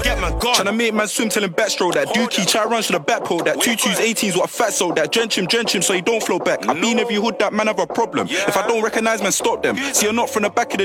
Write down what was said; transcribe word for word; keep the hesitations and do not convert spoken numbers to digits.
get man gone. Tryna make man swim, tell him backstroke that. Dookie, try run to the back pole that. Two twos, eighteens, what a fat soul that. Drench him, drench him so he don't flow back. I been every hood that man have a problem. If I don't recognise man, stop them. See, you're not from the back of the